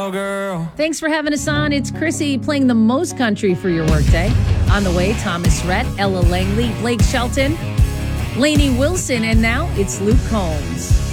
cowgirl. Thanks for having us on. It's Chrissy playing the most country for your workday. On the way, Thomas Rhett, Ella Langley, Blake Shelton, Lainey Wilson, and now it's Luke Combs.